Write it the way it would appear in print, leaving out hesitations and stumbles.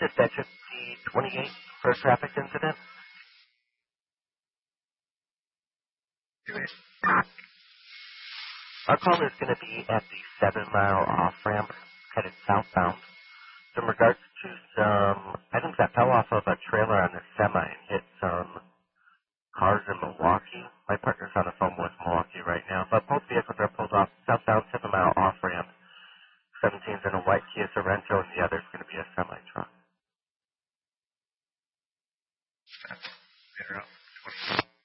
Dispatcher P28 for a traffic incident. Our call is going to be at the 7-mile off-ramp headed southbound. In regards to some items that fell off of a trailer on the semi and hit some cars in Milwaukee. My partner's on the phone with Milwaukee right now, but both vehicles are pulled off southbound 7-mile off-ramp. 17's in a white Kia Sorento and the other's